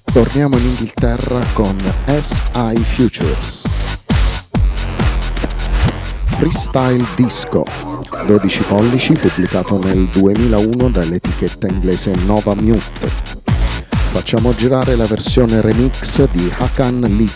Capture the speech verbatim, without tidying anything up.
Torniamo in Inghilterra con S I Futures. Freestyle Disco, dodici pollici, pubblicato nel duemilauno dall'etichetta inglese Nova Mute. Facciamo girare la versione remix di Hakan Lee.